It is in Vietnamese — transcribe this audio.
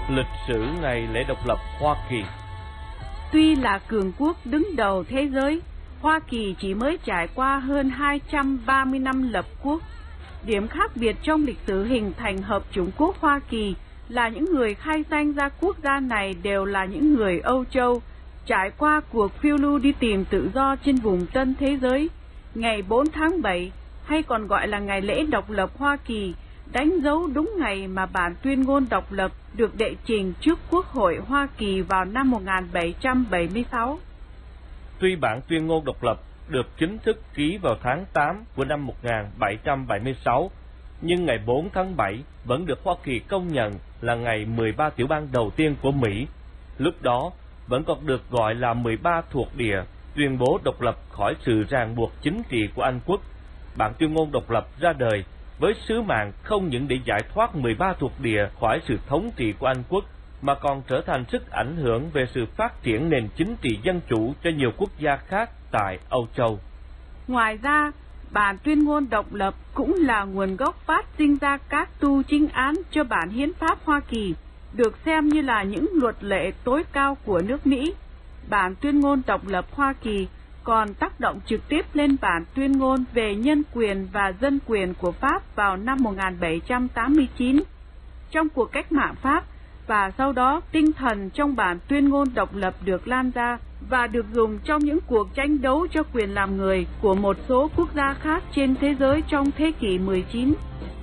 Lịch sử ngày lễ độc lập Hoa Kỳ. Tuy là cường quốc đứng đầu thế giới, Hoa Kỳ chỉ mới trải qua hơn 230 năm lập quốc. Điểm khác biệt trong lịch sử hình thành Hợp chủng quốc Hoa Kỳ là những người khai danh ra quốc gia này đều là những người Âu Châu, trải qua cuộc phiêu lưu đi tìm tự do trên vùng Tân thế giới. Ngày 4 tháng 7, hay còn gọi là ngày lễ độc lập Hoa Kỳ, đánh dấu đúng ngày mà bản tuyên ngôn độc lập được đệ trình trước Quốc hội Hoa Kỳ vào năm 1776. Tuy bản tuyên ngôn độc lập được chính thức ký vào tháng 8 của năm 1776, nhưng ngày 4 tháng 7 vẫn được Hoa Kỳ công nhận là ngày 13 tiểu bang đầu tiên của Mỹ. Lúc đó vẫn còn được gọi là 13 thuộc địa, tuyên bố độc lập khỏi sự ràng buộc chính trị của Anh quốc. Bản tuyên ngôn độc lập ra đời với sứ mạng không những để giải thoát 13 thuộc địa khỏi sự thống trị của Anh quốc, mà còn trở thành sức ảnh hưởng về sự phát triển nền chính trị dân chủ cho nhiều quốc gia khác tại Âu Châu. Ngoài ra, bản tuyên ngôn độc lập cũng là nguồn gốc phát sinh ra các tu chính án cho bản hiến pháp Hoa Kỳ, được xem như là những luật lệ tối cao của nước Mỹ. Bản tuyên ngôn độc lập Hoa Kỳ còn tác động trực tiếp lên bản tuyên ngôn về nhân quyền và dân quyền của Pháp vào năm 1789. Trong cuộc cách mạng Pháp, và sau đó tinh thần trong bản tuyên ngôn độc lập được lan ra và được dùng trong những cuộc tranh đấu cho quyền làm người của một số quốc gia khác trên thế giới trong thế kỷ 19.